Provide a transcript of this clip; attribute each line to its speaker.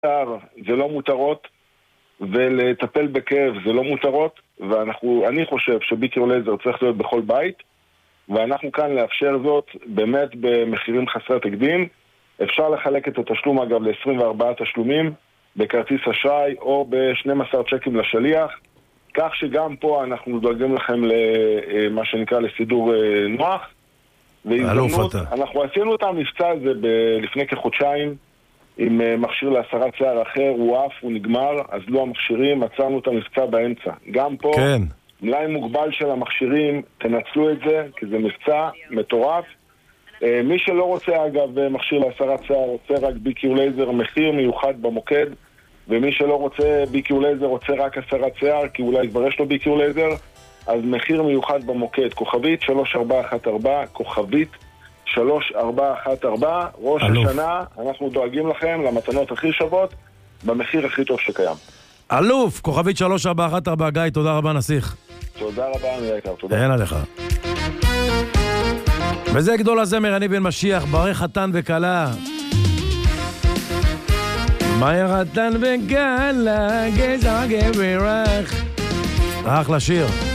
Speaker 1: שיער זה לא מותרות, ולטפל בכאב זה לא מותרות, ואני חושב שביקר לייזר צריך להיות בכל בית, ואנחנו כאן לאפשר זאת באמת במחירים חסרי תקדים. אפשר לחלק את התשלום אגב ל-24 תשלומים בכרטיס אשראי או ב-12 צ'קים לשליח, כך שגם פה אנחנו דואגים לכם למה שנקרא לסידור נוח. והזדמנות, אנחנו עשינו את המבצע הזה לפני כחודשיים עם מכשיר להסרת שיער אחר, הוא עף, הוא נגמר, אז לא המכשירים, עצרנו את המבצע באמצע. גם פה, כן. מלאי מוגבל של המכשירים, תנצלו את זה, כי זה מבצע מטורף. מי שלא רוצה אגב מכשיר להסרת שיער, רוצה רק BQ לייזר, מחיר מיוחד במוקד, ומי שלא רוצה BQ לייזר, רוצה רק הסרת שיער, כי אולי כבר יש לו BQ לייזר, אז מחיר מיוחד במוקד, כוכבית 3414, כוכבית 3414, ראש השנה, אנחנו דואגים לכם למתנות הכי שוות, במחיר הכי טוב שקיים.
Speaker 2: אלוף, כוכבית 3414, גיא, תודה רבה נסיך.
Speaker 1: תודה רבה, אני יקר, תודה.
Speaker 2: אין עליך. וזה גדול הזמר, אני בן משיח, ברך חתן וקלה. מה חתן וקלה, גזע גברך. אחלה שיר.